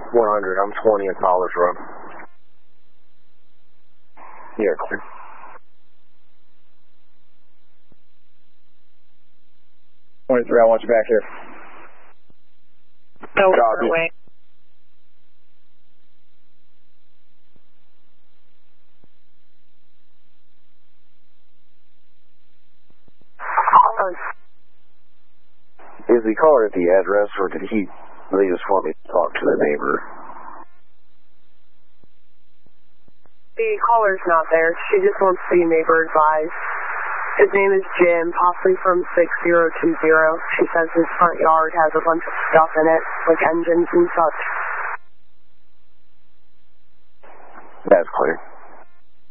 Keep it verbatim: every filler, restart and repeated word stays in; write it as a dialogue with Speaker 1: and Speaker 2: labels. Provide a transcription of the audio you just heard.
Speaker 1: one hundred. I'm twenty on Tyler's Road. Yeah, clear.
Speaker 2: twenty-three, I want you back here.
Speaker 3: No, further away.
Speaker 1: Is the caller at the address, or did he, they just want me to talk to the neighbor?
Speaker 3: The caller's not there. She just wants the neighbor advised. His name is Jim, possibly from six zero two zero. She says his front yard has a bunch of stuff in it, like engines and such.
Speaker 1: That's clear.